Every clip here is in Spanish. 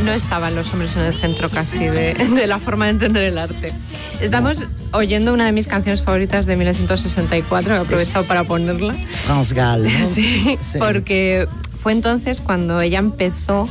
no estaban los hombres en el centro casi de la forma de entender el arte. Estamos oyendo una de mis canciones favoritas de 1964, que he aprovechado para ponerla. France Gall, ¿no? Sí, porque fue entonces cuando ella empezó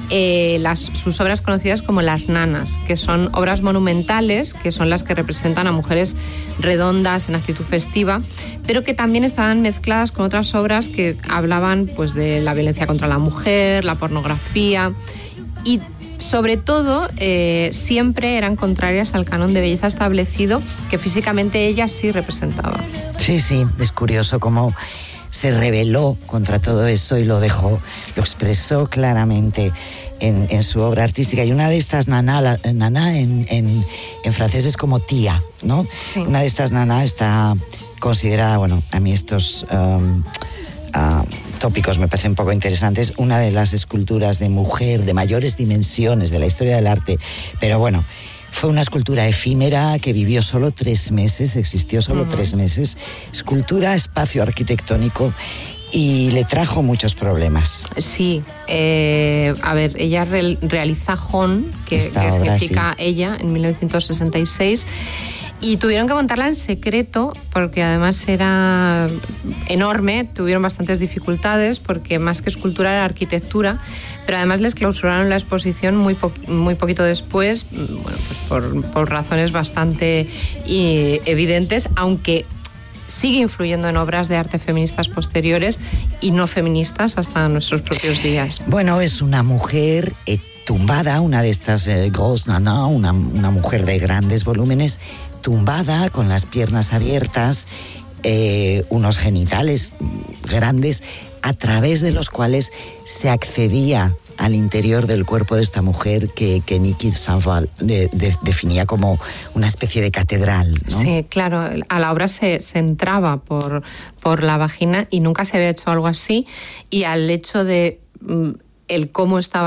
sus obras conocidas como las nanas, que son obras monumentales, que son las que representan a mujeres redondas en actitud festiva, pero que también estaban mezcladas con otras obras que hablaban pues de la violencia contra la mujer, la pornografía y sobre todo siempre eran contrarias al canon de belleza establecido que físicamente ella sí representaba. Sí, es curioso cómo se rebeló contra todo eso y lo expresó claramente en su obra artística. Y una de estas naná en francés es como tía, ¿no? Sí. Una de estas naná está considerada, bueno, a mí estos tópicos me parecen un poco interesantes, una de las esculturas de mujer de mayores dimensiones de la historia del arte, pero bueno, fue una escultura efímera que vivió solo 3 meses, existió solo 3 meses, escultura, espacio arquitectónico, y le trajo muchos problemas. Sí, a ver, ella realiza Hon, que significa ella, en 1966, y tuvieron que montarla en secreto porque además era enorme, tuvieron bastantes dificultades porque más que escultura era arquitectura, pero además les clausuraron la exposición muy poquito después, bueno, pues por razones bastante evidentes, aunque sigue influyendo en obras de arte feministas posteriores y no feministas hasta nuestros propios días. Bueno, es una mujer tumbada, una de estas grosses nanas, una mujer de grandes volúmenes, tumbada, con las piernas abiertas, unos genitales grandes, a través de los cuales se accedía al interior del cuerpo de esta mujer que Niki Saint-Phalle definía como una especie de catedral, ¿no? Sí, claro, a la obra se entraba por la vagina y nunca se había hecho algo así, y al hecho de el cómo estaba